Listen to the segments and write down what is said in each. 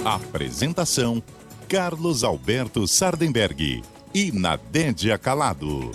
Apresentação: Carlos Alberto Sardenberg e Nadédia Calado.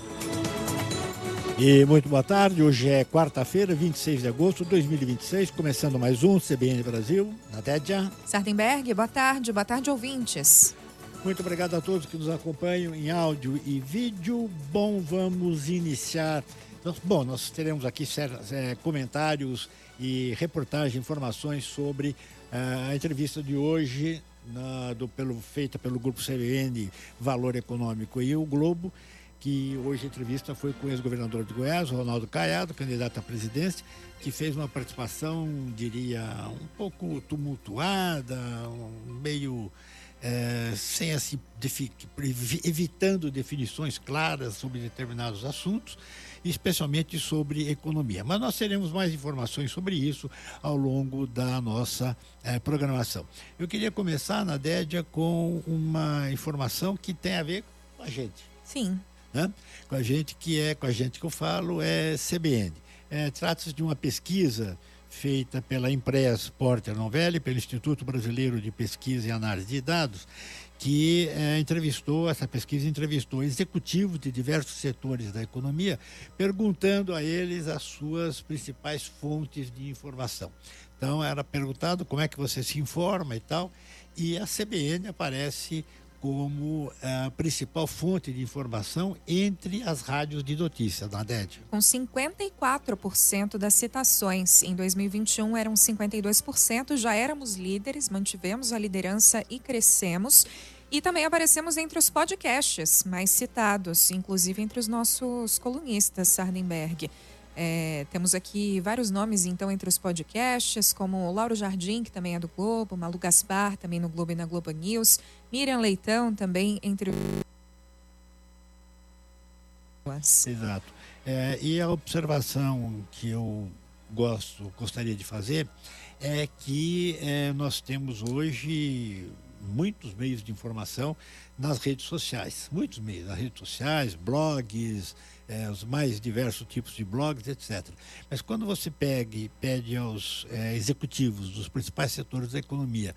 E muito boa tarde, hoje é quarta-feira, 26 de agosto de 2026, começando mais um CBN Brasil. Nadédia. Sardenberg, boa tarde ouvintes. Muito obrigado a todos que nos acompanham em áudio e vídeo. Bom, vamos iniciar. Nós teremos aqui comentários e reportagens, informações sobre a entrevista de hoje, feita pelo Grupo CBN Valor Econômico e o Globo, que hoje a entrevista foi com o ex-governador de Goiás, Ronaldo Caiado, candidato à presidência, que fez uma participação, diria, um pouco tumultuada, meio sem assim, evitando definições claras sobre determinados assuntos, especialmente sobre economia. Mas nós teremos mais informações sobre isso ao longo da nossa programação. Eu queria começar, Nadédia, com uma informação que tem a ver com a gente. Sim. Né? Com a gente que eu falo é CBN. Trata-se de uma pesquisa feita pela Impress Porter Novelli, pelo Instituto Brasileiro de Pesquisa e Análise de Dados, que essa pesquisa entrevistou executivos de diversos setores da economia, perguntando a eles as suas principais fontes de informação. Então, era perguntado como é que você se informa e tal, e a CBN aparece como a principal fonte de informação entre as rádios de notícias, Nadédia. Com 54% das citações. Em 2021 eram 52%, já éramos líderes, mantivemos a liderança e crescemos. E também aparecemos entre os podcasts mais citados, inclusive entre os nossos colunistas, Sardenberg. Temos aqui vários nomes, então, entre os podcasts, como Lauro Jardim, que também é do Globo, Malu Gaspar, também no Globo e na Globo News, Miriam Leitão, também entre os... Exato. E a observação que eu gostaria de fazer é que nós temos hoje muitos meios de informação nas redes sociais. Muitos meios, nas redes sociais, blogs, os mais diversos tipos de blogs, etc. Mas quando você pede aos executivos dos principais setores da economia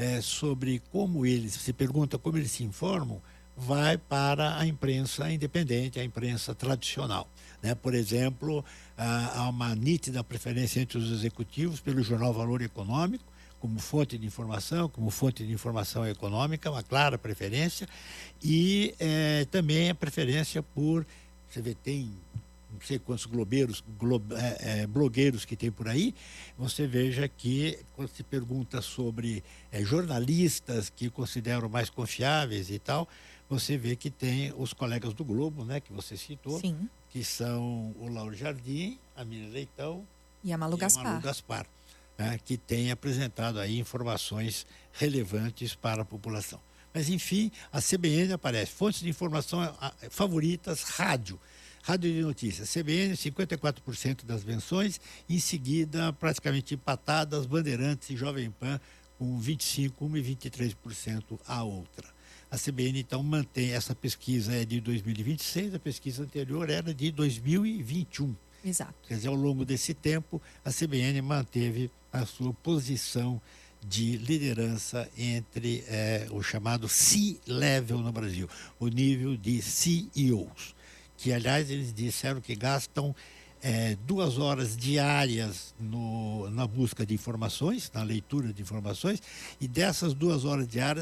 se pergunta como eles se informam, vai para a imprensa independente, a imprensa tradicional. Né? Por exemplo, há uma nítida preferência entre os executivos pelo jornal Valor Econômico, como fonte de informação econômica, uma clara preferência, e também a preferência por, você vê, tem não sei quantos blogueiros que tem por aí, você veja que quando se pergunta sobre jornalistas que consideram mais confiáveis e tal, você vê que tem os colegas do Globo, né, que você citou. Sim. Que são o Lauro Jardim, a Miriam Leitão e a Malu Gaspar. Que tem apresentado aí informações relevantes para a população. Mas, enfim, a CBN aparece. Fontes de informação favoritas, rádio de notícias. CBN, 54% das menções, em seguida, praticamente empatadas, Bandeirantes e Jovem Pan, com 25%, uma e 23% a outra. A CBN, então, mantém essa pesquisa de 2026, a pesquisa anterior era de 2021. Exato. Quer dizer, ao longo desse tempo, a CBN manteve a sua posição de liderança entre o chamado C-Level no Brasil, o nível de CEOs, que, aliás, eles disseram que gastam 2 horas diárias na busca de informações, na leitura de informações, e dessas 2 horas diárias,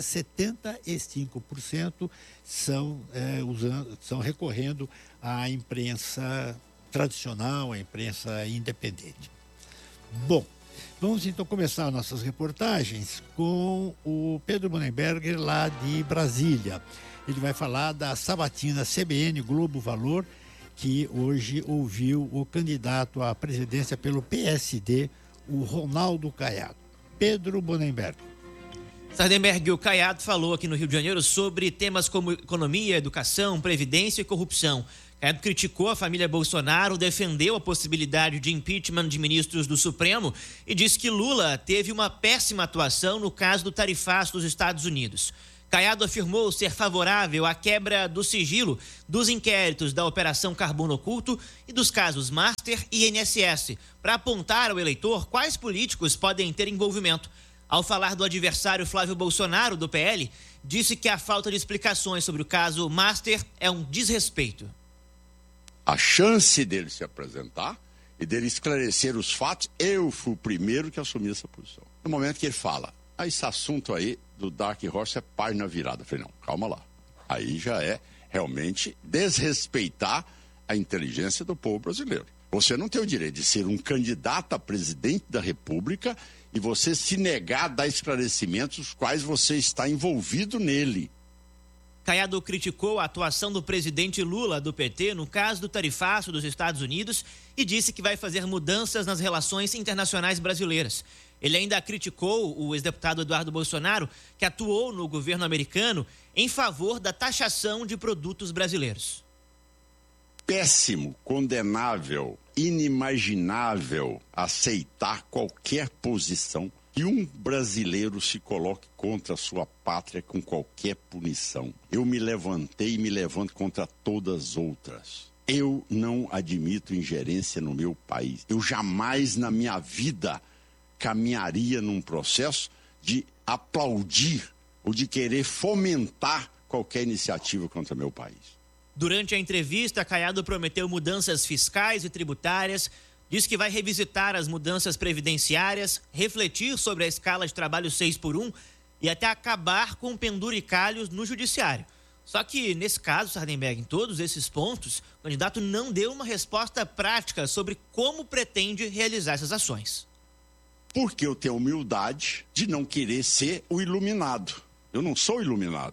75% são recorrendo à imprensa tradicional, à imprensa independente. Bom, vamos então começar nossas reportagens com o Pedro Bonenberger, lá de Brasília. Ele vai falar da sabatina CBN Globo Valor, que hoje ouviu o candidato à presidência pelo PSD, o Ronaldo Caiado. Pedro Bonenberger. Sardenberg, o Caiado falou aqui no Rio de Janeiro sobre temas como economia, educação, previdência e corrupção. Caiado criticou a família Bolsonaro, defendeu a possibilidade de impeachment de ministros do Supremo e disse que Lula teve uma péssima atuação no caso do tarifaço dos Estados Unidos. Caiado afirmou ser favorável à quebra do sigilo dos inquéritos da Operação Carbono Oculto e dos casos Master e INSS, para apontar ao eleitor quais políticos podem ter envolvimento. Ao falar do adversário Flávio Bolsonaro, do PL, disse que a falta de explicações sobre o caso Master é um desrespeito. A chance dele se apresentar e dele esclarecer os fatos, eu fui o primeiro que assumi essa posição. No momento que ele fala, esse assunto aí do Dark Horse é página virada. Eu falei, não, calma lá. Aí já é realmente desrespeitar a inteligência do povo brasileiro. Você não tem o direito de ser um candidato a presidente da República e você se negar a dar esclarecimentos os quais você está envolvido nele. Caiado criticou a atuação do presidente Lula, do PT, no caso do tarifaço dos Estados Unidos e disse que vai fazer mudanças nas relações internacionais brasileiras. Ele ainda criticou o ex-deputado Eduardo Bolsonaro, que atuou no governo americano em favor da taxação de produtos brasileiros. Péssimo, condenável, inimaginável aceitar qualquer posição que um brasileiro se coloque contra a sua pátria com qualquer punição. Eu me levantei e me levanto contra todas as outras. Eu não admito ingerência no meu país. Eu jamais na minha vida caminharia num processo de aplaudir ou de querer fomentar qualquer iniciativa contra meu país. Durante a entrevista, Caiado prometeu mudanças fiscais e tributárias, disse que vai revisitar as mudanças previdenciárias, refletir sobre a escala de trabalho 6x1 e até acabar com penduricalhos no judiciário. Só que, nesse caso, Sardenberg, em todos esses pontos, o candidato não deu uma resposta prática sobre como pretende realizar essas ações. Porque eu tenho a humildade de não querer ser o iluminado. Eu não sou iluminado.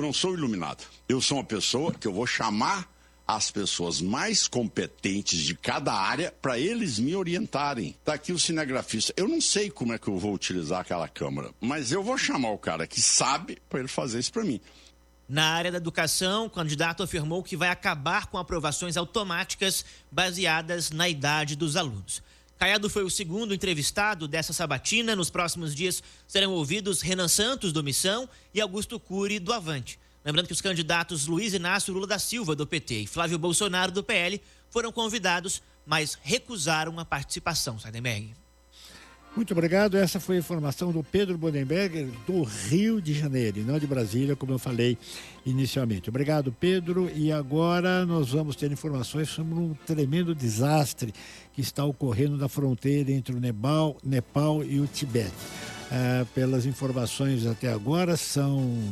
Eu sou uma pessoa que eu vou chamar as pessoas mais competentes de cada área para eles me orientarem. Está aqui o cinegrafista. Eu não sei como é que eu vou utilizar aquela câmera, mas eu vou chamar o cara que sabe para ele fazer isso para mim. Na área da educação, o candidato afirmou que vai acabar com aprovações automáticas baseadas na idade dos alunos. Caiado foi o segundo entrevistado dessa sabatina. Nos próximos dias serão ouvidos Renan Santos, do Missão, e Augusto Cury, do Avante. Lembrando que os candidatos Luiz Inácio Lula da Silva, do PT, e Flávio Bolsonaro, do PL, foram convidados, mas recusaram a participação. Sardenberg. Muito obrigado. Essa foi a informação do Pedro Bodenberger, do Rio de Janeiro, e não de Brasília, como eu falei inicialmente. Obrigado, Pedro. E agora nós vamos ter informações sobre um tremendo desastre que está ocorrendo na fronteira entre o Nepal e o Tibete. Pelas informações até agora, são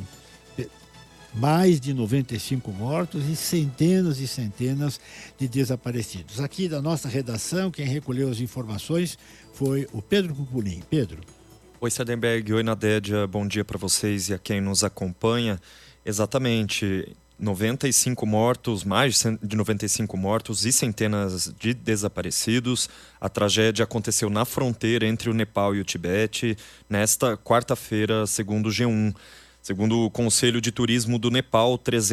mais de 95 mortos e centenas de desaparecidos. Aqui da nossa redação, quem recolheu as informações foi o Pedro Pupulim. Pedro. Oi, Sardenberg. Oi, Nadédia. Bom dia para vocês e a quem nos acompanha. Exatamente, 95 mortos, mais de 95 mortos e centenas de desaparecidos. A tragédia aconteceu na fronteira entre o Nepal e o Tibete nesta quarta-feira, segundo o G1. Segundo o Conselho de Turismo do Nepal,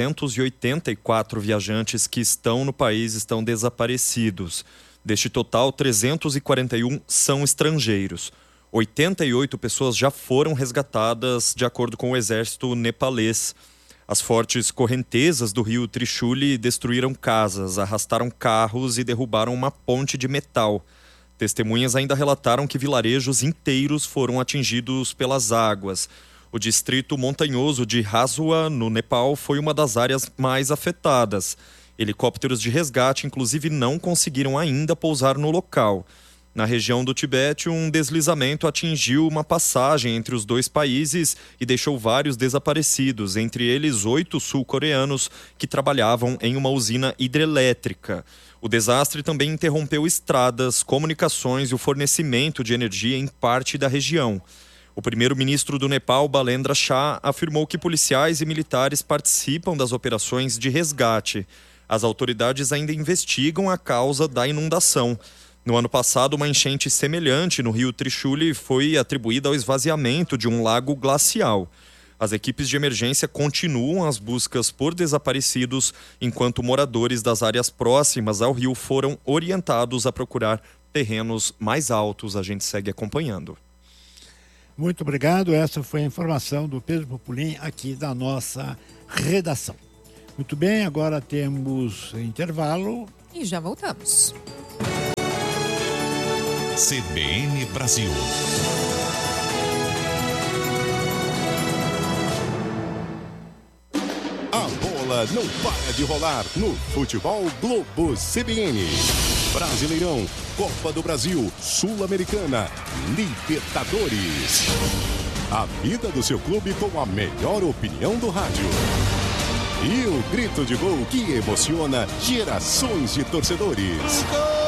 384 viajantes que estão no país estão desaparecidos. Deste total, 341 são estrangeiros. 88 pessoas já foram resgatadas, de acordo com o exército nepalês. As fortes correntezas do rio Trishuli destruíram casas, arrastaram carros e derrubaram uma ponte de metal. Testemunhas ainda relataram que vilarejos inteiros foram atingidos pelas águas. O distrito montanhoso de Hasua, no Nepal, foi uma das áreas mais afetadas. Helicópteros de resgate, inclusive, não conseguiram ainda pousar no local. Na região do Tibete, um deslizamento atingiu uma passagem entre os dois países e deixou vários desaparecidos, entre eles 8 sul-coreanos que trabalhavam em uma usina hidrelétrica. O desastre também interrompeu estradas, comunicações e o fornecimento de energia em parte da região. O primeiro-ministro do Nepal, Balendra Shah, afirmou que policiais e militares participam das operações de resgate. As autoridades ainda investigam a causa da inundação. No ano passado, uma enchente semelhante no rio Trishuli foi atribuída ao esvaziamento de um lago glacial. As equipes de emergência continuam as buscas por desaparecidos, enquanto moradores das áreas próximas ao rio foram orientados a procurar terrenos mais altos. A gente segue acompanhando. Muito obrigado. Essa foi a informação do Pedro Pupulim aqui da nossa redação. Muito bem, agora temos intervalo. E já voltamos. CBN Brasil. bola não para de rolar no Futebol Globo CBN. Brasileirão, Copa do Brasil, Sul-Americana, Libertadores. A vida do seu clube com a melhor opinião do rádio. E o grito de gol que emociona gerações de torcedores.